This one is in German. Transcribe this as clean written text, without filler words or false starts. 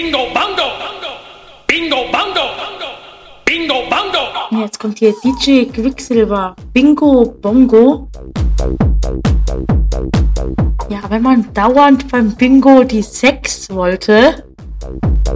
Bingo Bango! Bingo Bango! Bingo Bango! Jetzt kommt hier DJ Quicksilver. Bingo Bongo. Ja, wenn man dauernd beim Bingo die 6 wollte,